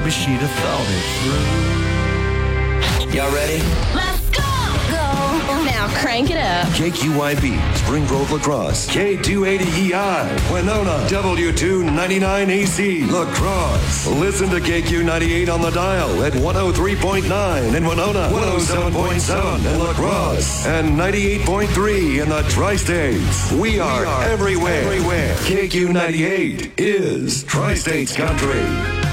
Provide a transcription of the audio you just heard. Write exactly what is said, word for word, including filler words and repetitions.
she'd have thought it through. Y'all ready? Let's go! Go! Now crank it up. K Q I B, Spring Grove Lacrosse. K two eighty E I, Winona. W two ninety-nine A C, Lacrosse. Listen to K Q ninety-eight on the dial at one oh three point nine in Winona, one oh seven point seven in Lacrosse, and ninety-eight point three in the Tri-States. We are, we are everywhere. everywhere. K Q ninety-eight is Tri-States Country.